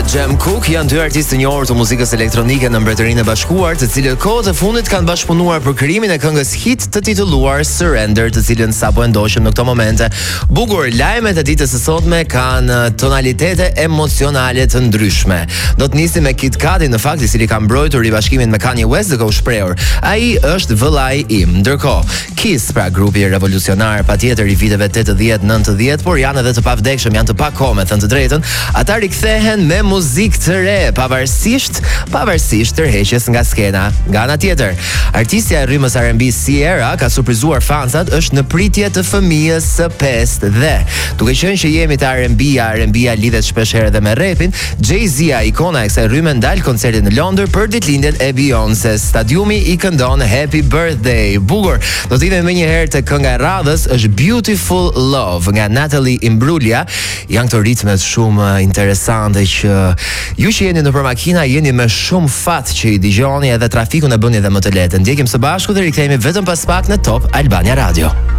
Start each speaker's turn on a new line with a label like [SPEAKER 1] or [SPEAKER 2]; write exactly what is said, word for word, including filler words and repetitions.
[SPEAKER 1] Jam Cook janë dy artistë të njohur të muzikës elektronike në Mbretërinë e Bashkuar, të cilët kohët e fundit kanë bashkëpunuar për krijimin e këngës hit të titulluar Surrender, të cilën sapo e ndoqëm në këto momente. Bukur, lajmet e ditës së sotme kanë tonalitete emocionale të ndryshme. Do të nisim me Kid Cudi, në fakt, i cili ka mbrojtur ribashkimin me Kanye West, duke u shprehur: "Ai është vëllai im." Ndërkohë, Kiss, pra grupi revolucionar patjetër i viteve tetëdhjetë nëntëdhjetë, por janë edhe të pavdekshëm, janë të pakome, thënë të drejtën, ata rikthehen me muzikë të re, pavarësisht, pavarësisht tërheqjes nga skena. Nga ana tjetër, artistja e rrymës R and B Ciara ka surprizuar fansat, është në pritje të fëmijës së pestë dhe, duke qenë që jemi te R and B-ja, R and B-ja lidhet shpesh herë edhe me rapin, Jay-Z-a, ikona e kësaj rrymë, ndal koncertin në Londër për ditëlindjen e Beyoncé. Stadiumi i këndon Happy Birthday. Bukur, do të jemi më një herë te kënga e radhës, është Beautiful Love nga Natalie Imbruglia. Janë këto ritmet shumë interesante që ju që jeni nëpër makina jeni me shumë fat që i dëgjoni, edhe trafikun e bëni edhe më të lehtë. Ndjekim së bashku dhe rikthehemi vetëm pas pak në Top Albania Radio.